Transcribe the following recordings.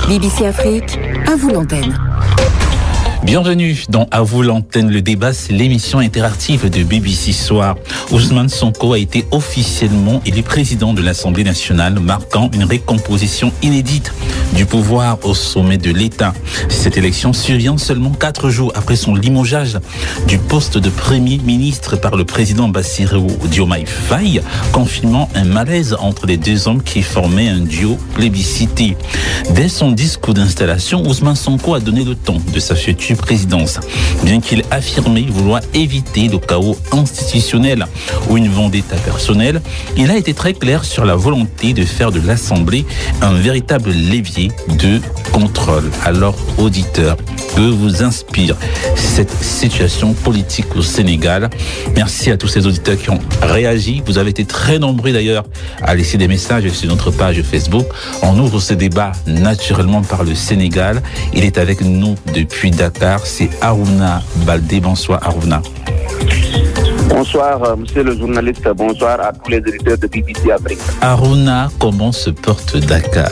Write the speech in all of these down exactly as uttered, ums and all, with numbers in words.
B B C Afrique, à vous l'antenne. Bienvenue dans À vous l'antenne, le débat, c'est l'émission interactive de B B C Soir. Ousmane Sonko a été officiellement élu président de l'Assemblée nationale, marquant une récomposition inédite du pouvoir au sommet de l'État. Cette élection survient seulement quatre jours après son limogeage du poste de Premier ministre par le président Bassirou Diomaye Faye, confirmant un malaise entre les deux hommes qui formaient un duo plébiscité. Dès son discours d'installation, Ousmane Sonko a donné le ton de sa future présidence, bien qu'il affirmait vouloir éviter le chaos institutionnel ou une vendetta personnelle. Il a été très clair sur la volonté de faire de l'Assemblée un véritable levier de contrôle. Alors, auditeurs, que vous inspire cette situation politique au Sénégal? Merci à tous ces auditeurs qui ont réagi. Vous avez été très nombreux d'ailleurs à laisser des messages sur notre page Facebook. On ouvre ce débat naturellement par le Sénégal. Il est avec nous depuis Dakar. C'est Harouna Baldé. Bonsoir Harouna. Bonsoir, monsieur le journaliste. Bonsoir à tous les auditeurs de B B C Afrique. Harouna, comment se porte Dakar?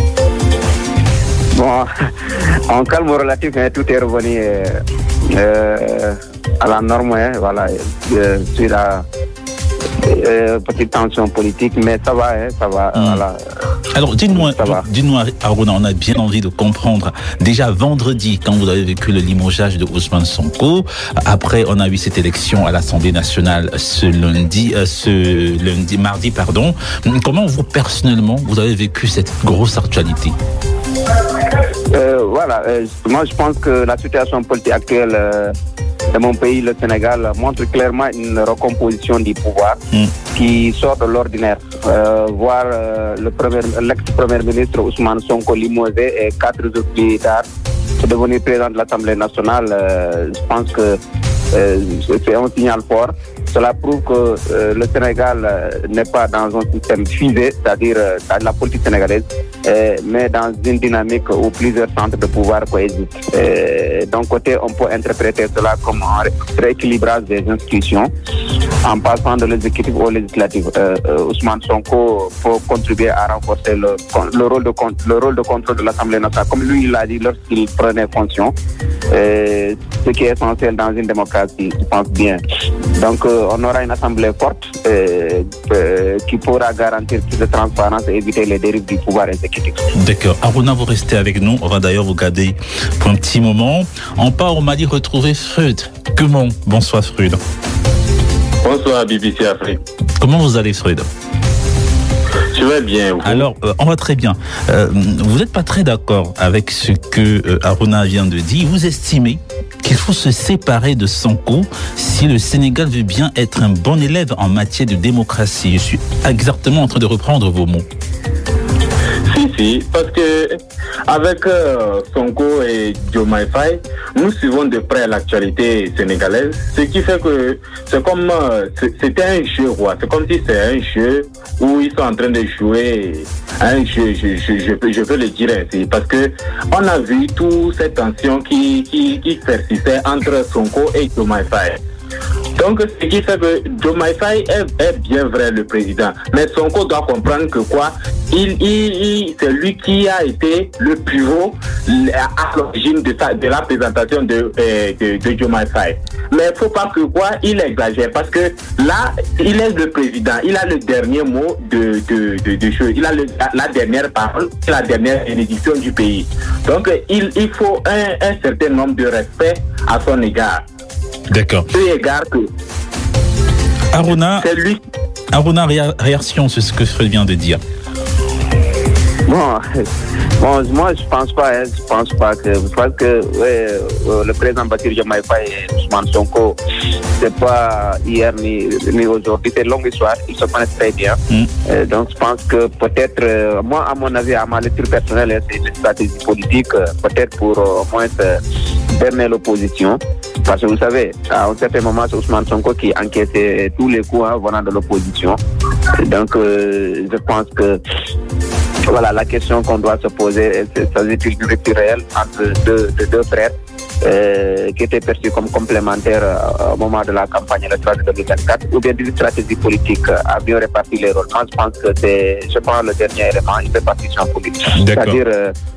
Bon, en calme relatif, hein, tout est revenu euh, à la norme. Hein, voilà, euh, sur la euh, petite tension politique, mais ça va, hein, ça va. Mmh. Voilà. Alors, dites-moi, dites-moi, Harouna, on a bien envie de comprendre. Déjà vendredi, quand vous avez vécu le limogeage de Ousmane Sonko, après, on a eu cette élection à l'Assemblée nationale ce lundi, euh, ce lundi, mardi, pardon. Comment vous personnellement, vous avez vécu cette grosse actualité? Euh, voilà, euh, moi je pense que la situation politique actuelle euh, de mon pays, le Sénégal, montre clairement une recomposition du pouvoir mm. qui sort de l'ordinaire. Euh, voir euh, le premier, l'ex-premier ministre Ousmane Sonko limogé et quatre jours plus tard devenir président de l'Assemblée nationale, euh, je pense que euh, c'est un signal fort. Cela prouve que euh, le Sénégal euh, n'est pas dans un système figé, c'est-à-dire euh, dans la politique sénégalaise, euh, mais dans une dynamique où plusieurs centres de pouvoir coexistent. Euh, D'un côté, on peut interpréter cela comme un rééquilibrage des institutions, en passant de l'exécutif au législatif. Euh, euh, Ousmane Sonko peut contribuer à renforcer le, le, rôle, de, le rôle de contrôle de l'Assemblée nationale, comme lui l'a dit lorsqu'il prenait fonction, euh, ce qui est essentiel dans une démocratie, je pense bien. Donc, euh, on aura une assemblée forte euh, euh, qui pourra garantir plus de transparence et éviter les dérives du pouvoir exécutif. D'accord. Harouna, vous restez avec nous. On va d'ailleurs vous garder pour un petit moment. On part au Mali retrouver Freud. Comment? Bonsoir Freud. Bonsoir B B C Afrique. Comment vous allez Freud? Je vais bien. Vous? Alors, euh, on va très bien. Euh, vous n'êtes pas très d'accord avec ce que euh, Harouna vient de dire. Vous estimez qu'il faut se séparer de Sonko si le Sénégal veut bien être un bon élève en matière de démocratie. Je suis exactement en train de reprendre vos mots. Si, si, parce que avec euh, Sonko et Diomaye Faye, nous suivons de près l'actualité sénégalaise, ce qui fait que c'est comme euh, c'était un jeu, quoi. C'est comme si c'est un jeu où ils sont en train de jouer un jeu, je, je, je, peux, je peux le dire ainsi, parce que on a vu toute cette tension qui, qui, qui persistait entre Sonko et Diomaye Faye. Donc, ce qui fait que Diomaye Faye est, est bien vrai le président. Mais Sonko doit comprendre que quoi, il, il, il, c'est lui qui a été le pivot à l'origine de, sa, de la présentation de, de, de Diomaye Faye. Mais il ne faut pas que quoi, il exagère. Parce que là, il est le président. Il a le dernier mot de, de, de, de choses. Il a le, la dernière parole, la dernière bénédiction du pays. Donc, il, il faut un, un certain nombre de respect à son égard. D'accord. Que Harouna, c'est lui. Harouna, réaction sur ce que Freud vient de dire. Bon, bon, moi je pense pas, hein, je pense pas que, je pense que ouais, euh, le président Bassirou Diomaye Faye et Ousmane Sonko, c'est pas hier ni, ni aujourd'hui, c'est une longue histoire, ils se connaissent très bien. Mm. Euh, donc je pense que peut-être, euh, moi à mon avis, à ma lecture personnelle, c'est une stratégie politique, euh, peut-être pour euh, au moins euh, berner l'opposition. Parce que vous savez, à un certain moment, c'est Ousmane Sonko qui encaissait tous les coups hein, venant de l'opposition. Donc euh, je pense que voilà, la question qu'on doit se poser, c'est s'agit-il d'une rupture réelle entre deux, deux, deux frères euh, qui étaient perçus comme complémentaires euh, au moment de la campagne électorale de deux mille vingt-quatre, ou bien d'une stratégie politique à mieux répartir les rôles. Moi, je pense que c'est, je prends le dernier élément, une répartition politique. D'accord. C'est-à-dire, euh,